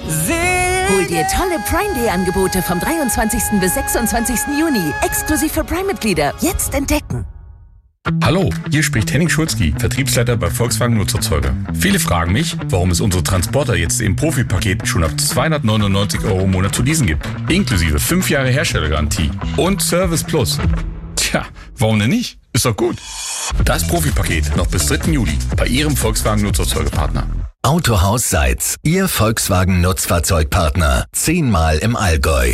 Hol dir tolle Prime Day Angebote vom 23. bis 26. Juni. Exklusiv für Prime-Mitglieder. Jetzt entdecken. Hallo, hier spricht Henning Schulzki, Vertriebsleiter bei Volkswagen Nutzerzeuger. Viele fragen mich, warum es unsere Transporter jetzt im Profi-Paket schon ab 299 € im Monat zu leasen gibt. Inklusive 5 Jahre Herstellergarantie und Service Plus. Tja, warum denn nicht? Ist doch gut. Das Profi-Paket noch bis 3. Juli bei Ihrem Volkswagen Nutzerzeugerpartner. Autohaus Seitz, Ihr Volkswagen Nutzfahrzeugpartner. 10-mal im Allgäu.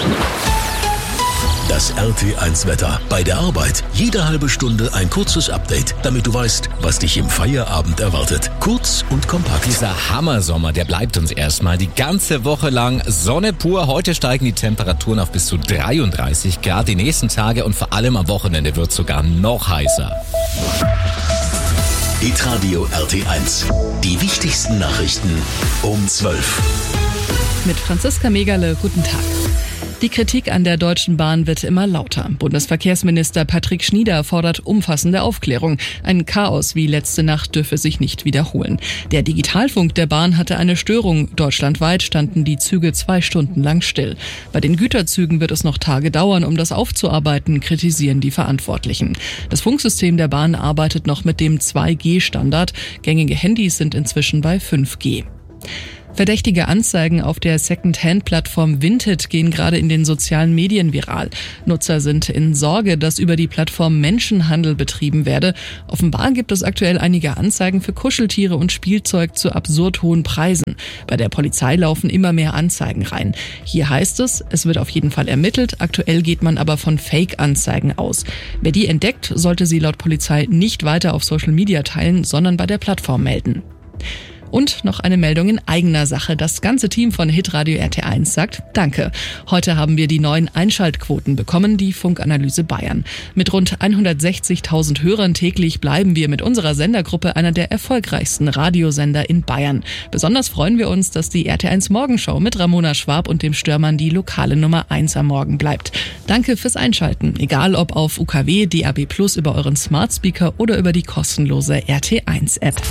Das RT1-Wetter. Bei der Arbeit jede halbe Stunde ein kurzes Update, damit du weißt, was dich im Feierabend erwartet. Kurz und kompakt. Dieser Hammersommer, der bleibt uns erstmal die ganze Woche lang. Sonne pur. Heute steigen die Temperaturen auf bis zu 33 Grad. Die nächsten Tage und vor allem am Wochenende wird es sogar noch heißer. Hitradio RT1. Die wichtigsten Nachrichten um 12. Mit Franziska Megerle, guten Tag. Die Kritik an der Deutschen Bahn wird immer lauter. Bundesverkehrsminister Patrick Schnieder fordert umfassende Aufklärung. Ein Chaos wie letzte Nacht dürfe sich nicht wiederholen. Der Digitalfunk der Bahn hatte eine Störung. Deutschlandweit standen die Züge 2 Stunden lang still. Bei den Güterzügen wird es noch Tage dauern, um das aufzuarbeiten, kritisieren die Verantwortlichen. Das Funksystem der Bahn arbeitet noch mit dem 2G-Standard. Gängige Handys sind inzwischen bei 5G. Verdächtige Anzeigen auf der Second-Hand-Plattform Vinted gehen gerade in den sozialen Medien viral. Nutzer sind in Sorge, dass über die Plattform Menschenhandel betrieben werde. Offenbar gibt es aktuell einige Anzeigen für Kuscheltiere und Spielzeug zu absurd hohen Preisen. Bei der Polizei laufen immer mehr Anzeigen rein. Hier heißt es wird auf jeden Fall ermittelt. Aktuell geht man aber von Fake-Anzeigen aus. Wer die entdeckt, sollte sie laut Polizei nicht weiter auf Social Media teilen, sondern bei der Plattform melden. Und noch eine Meldung in eigener Sache. Das ganze Team von Hitradio RT1 sagt Danke. Heute haben wir die neuen Einschaltquoten bekommen, die Funkanalyse Bayern. Mit rund 160.000 Hörern täglich bleiben wir mit unserer Sendergruppe einer der erfolgreichsten Radiosender in Bayern. Besonders freuen wir uns, dass die RT1 Morgenshow mit Ramona Schwab und dem Störmann die lokale Nummer 1 am Morgen bleibt. Danke fürs Einschalten, egal ob auf UKW, DAB+, über euren Smart Speaker oder über die kostenlose RT1-App.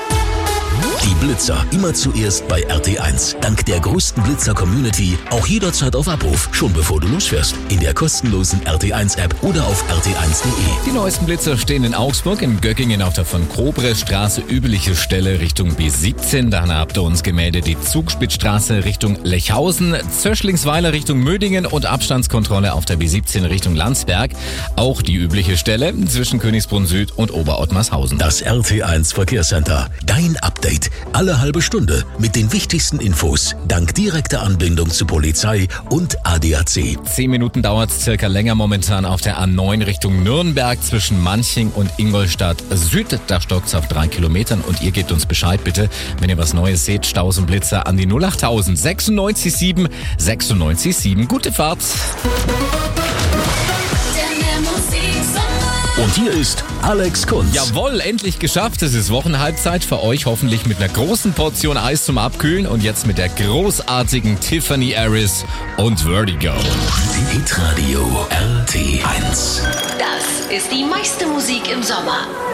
Die Blitzer immer zuerst bei RT1. Dank der größten Blitzer-Community auch jederzeit auf Abruf, schon bevor du losfährst. In der kostenlosen RT1-App oder auf rt1.de. Die neuesten Blitzer stehen in Augsburg, in Göggingen auf der Von-Kobres-Straße, übliche Stelle Richtung B17. Dann habt ihr uns gemeldet die Zugspitzstraße Richtung Lechhausen, Zöschlingsweiler Richtung Mödingen und Abstandskontrolle auf der B17 Richtung Landsberg. Auch die übliche Stelle zwischen Königsbrunn Süd und Oberottmarshausen. Das RT1 Verkehrscenter. Dein Update. Alle halbe Stunde mit den wichtigsten Infos. Dank direkter Anbindung zu Polizei und ADAC. 10 Minuten dauert es circa länger momentan auf der A9 Richtung Nürnberg zwischen Manching und Ingolstadt Süd. Da stockt es auf 3 Kilometern und ihr gebt uns Bescheid bitte, wenn ihr was Neues seht. Staus und Blitzer an die 08000 96 7. Gute Fahrt. Und hier ist Alex Kunz. Jawohl, endlich geschafft. Es ist Wochenhalbzeit für euch. Hoffentlich mit einer großen Portion Eis zum Abkühlen. Und jetzt mit der großartigen Tiffany Harris und Vertigo. Hitradio RT1. Das ist die meiste Musik im Sommer.